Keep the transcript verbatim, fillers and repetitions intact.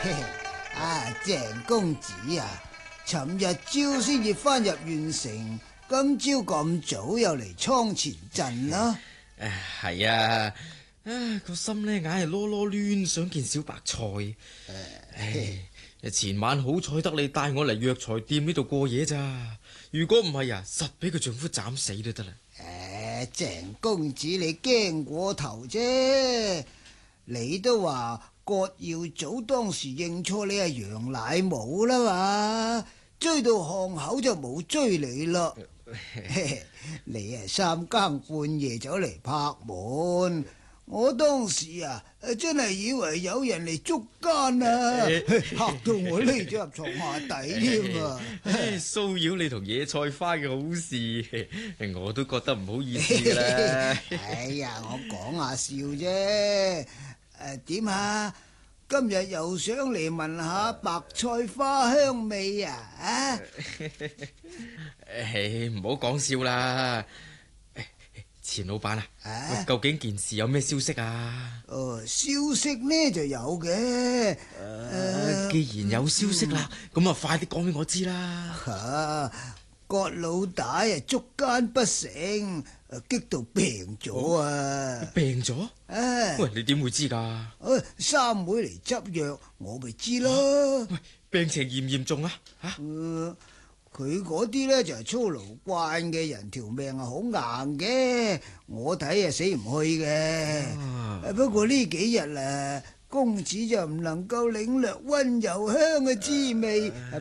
啊，鄭公子啊，尋日朝先至翻入縣城，今朝咁早又嚟倉前鎮啦。 誒，係啊，啊個心呢硬係囉囉攣，想見小白菜。唉，前晚好彩得你帶我嚟藥材店呢度過夜咋，如果唔係啊，實俾佢丈夫斬死都得啦。 誒，鄭公子你驚過頭啫，你都話葛耀祖當時認錯你係楊乃武啦嘛，追到巷口就冇追你咯。你啊三更半夜走嚟拍門，我當時啊真係以為有人嚟捉奸啊，嚇到我匿咗入床下底添啊！ 騷擾你同野菜花嘅好事，我都覺得唔好意思噶啦。 哎呀，我講下笑啫。誒，點啊？今日又想嚟聞下白菜花香味啊？啊！ 誒，唔好講笑啦。錢老闆啊，啊究竟件事有咩消息啊？ 哦，消息呢就有嘅。 啊、既然有消息啦，咁啊快啲講俾我知啦。 吓，葛老大啊捉奸不成，激到病咗啊！ 病咗？ 啊！ 喂，你點會知噶？ 誒，三妹嚟執藥，我咪知咯。 喂，病情嚴唔嚴重啊？吓、 呃，佢嗰啲呢就係操勞慣嘅人，條命係好硬嘅，我睇啊死唔去嘅。啊、不過呢幾日啊，公子就唔能夠領略溫柔鄉嘅滋味。啊